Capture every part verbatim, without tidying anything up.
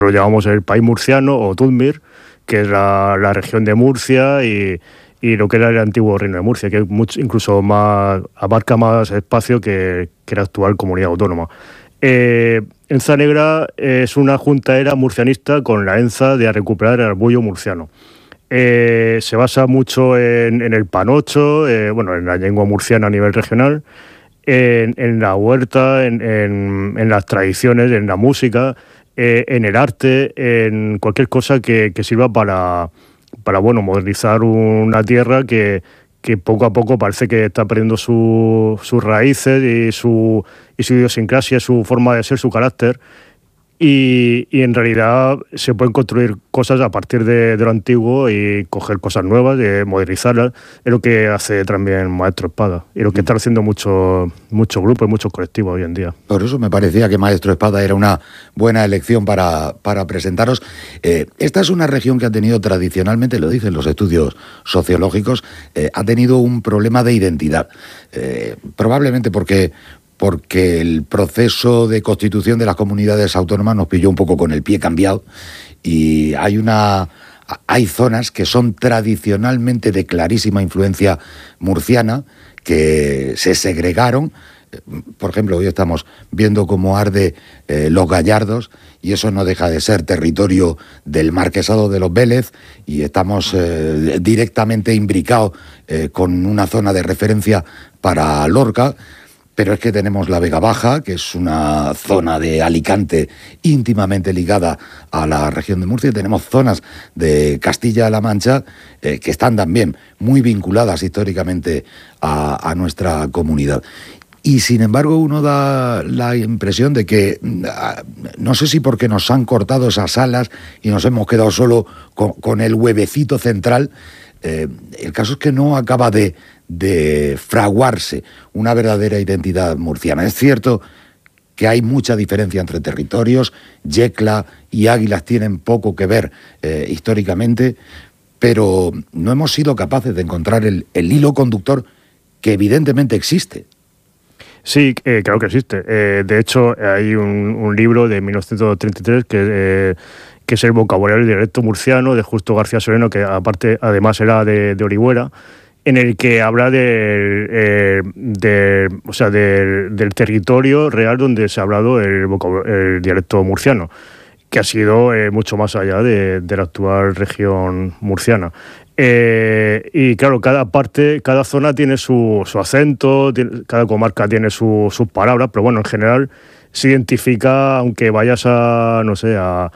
lo llamamos el país murciano o Tudmir, que es la, la región de Murcia y, y lo que era el antiguo Reino de Murcia, que es mucho, incluso más, abarca más espacio que, que la actual comunidad autónoma. Eh, Enza Negra es una juntaera murcianista con la enza de recuperar el orgullo murciano. Eh, se basa mucho en, en el panocho, eh, bueno, en la lengua murciana a nivel regional, en, en la huerta, en, en, en las tradiciones, en la música, eh, en el arte, en cualquier cosa que, que sirva para, para bueno, modernizar una tierra que, que poco a poco parece que está perdiendo su, sus raíces y su, y su idiosincrasia, su forma de ser, su carácter. Y, y en realidad se pueden construir cosas a partir de, de lo antiguo y coger cosas nuevas, y modernizarlas. Es lo que hace también Maestro Espada y lo que están haciendo muchos muchos grupos y muchos colectivos hoy en día. Por eso me parecía que Maestro Espada era una buena elección para, para presentaros. Eh, esta es una región que ha tenido tradicionalmente, lo dicen los estudios sociológicos, eh, ha tenido un problema de identidad. Eh, probablemente porque... porque el proceso de constitución de las comunidades autónomas nos pilló un poco con el pie cambiado y hay una hay zonas que son tradicionalmente de clarísima influencia murciana que se segregaron. Por ejemplo, hoy estamos viendo cómo arde eh, Los Gallardos y eso no deja de ser territorio del Marquesado de los Vélez y estamos eh, directamente imbricados eh, con una zona de referencia para Lorca. Pero es que tenemos la Vega Baja, que es una zona de Alicante íntimamente ligada a la región de Murcia. Tenemos zonas de Castilla-La Mancha eh, que están también muy vinculadas históricamente a, a nuestra comunidad. Y sin embargo uno da la impresión de que, no sé si porque nos han cortado esas alas y nos hemos quedado solo con, con el huevecito central, eh, el caso es que no acaba de... de fraguarse una verdadera identidad murciana. Es cierto que hay mucha diferencia entre territorios, Yecla y Águilas tienen poco que ver eh, históricamente, pero no hemos sido capaces de encontrar el, el hilo conductor que evidentemente existe. Sí, eh, claro que existe. Eh, de hecho, hay un, un libro de mil novecientos treinta y tres que, eh, que es el vocabulario del dialecto murciano de Justo García Sereno, que aparte además era de, de Orihuela, en el que habla de, eh, de, o sea, de, del territorio real donde se ha hablado el, el dialecto murciano, que ha sido eh, mucho más allá de, de la actual región murciana. Eh, y claro, cada parte, cada zona tiene su, su acento, tiene, cada comarca tiene su, sus palabras, pero bueno, en general se identifica, aunque vayas a, no sé, a...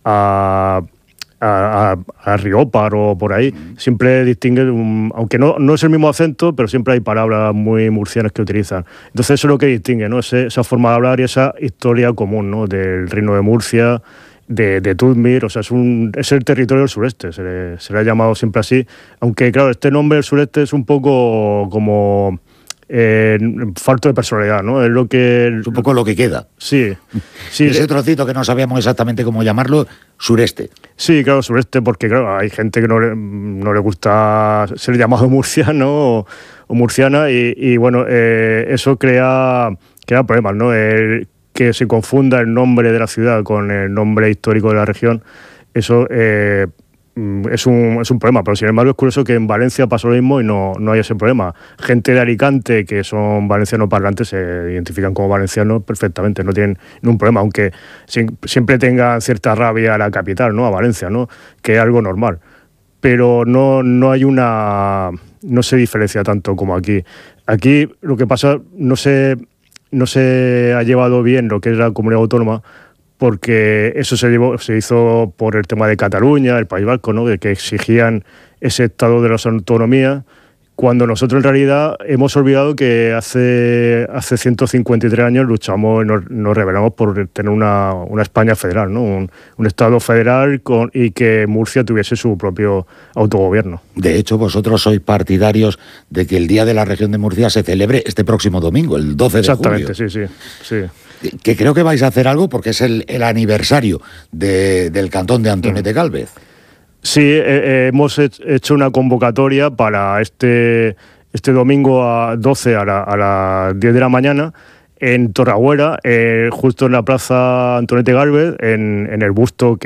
a A, a, a Riópar o por ahí, siempre distingue, un, aunque no, no es el mismo acento, pero siempre hay palabras muy murcianas que utilizan. Entonces eso es lo que distingue, ¿no? Ese, esa forma de hablar y esa historia común, ¿no? Del Reino de Murcia, de, de Tudmir, o sea, es, un, es el territorio del sureste, se le, se le ha llamado siempre así, aunque claro, este nombre del sureste es un poco como... Eh, falto de personalidad, ¿no? Es lo que... Es un poco lo que queda. Sí. sí Ese trocito que no sabíamos exactamente cómo llamarlo, sureste. Sí, claro, sureste, porque claro, hay gente que no le, no le gusta ser llamado murciano o, o murciana y, y bueno, eh, eso crea, crea problemas, ¿no? El, que se confunda el nombre de la ciudad con el nombre histórico de la región, eso... Eh, Es un, es un problema, pero sin embargo es curioso que en Valencia pasó lo mismo y no, no hay ese problema. Gente de Alicante que son valencianos parlantes se identifican como valencianos perfectamente, no tienen ningún problema, aunque siempre tengan cierta rabia a la capital, ¿no? A Valencia, ¿no? Que es algo normal. Pero no, no hay una... no se diferencia tanto como aquí. Aquí lo que pasa, no se, no se ha llevado bien lo que es la comunidad autónoma, porque eso se, llevó, se hizo por el tema de Cataluña, el País Vasco, ¿no? De que exigían ese estado de las autonomías, cuando nosotros en realidad hemos olvidado que hace, hace ciento cincuenta y tres años luchamos y nos, nos rebelamos por tener una, una España federal, ¿no? Un, un Estado federal con, y que Murcia tuviese su propio autogobierno. De hecho, vosotros sois partidarios de que el Día de la Región de Murcia se celebre este próximo domingo, el doce de julio. Exactamente, sí, sí, sí. Que creo que vais a hacer algo porque es el, el aniversario de, del cantón de Antonete Gálvez. Sí, eh, eh, hemos hecho una convocatoria para este, este domingo a doce a, la, a las diez de la mañana, en Torragüera, eh, justo en la plaza Antonete Gálvez, en, en el busto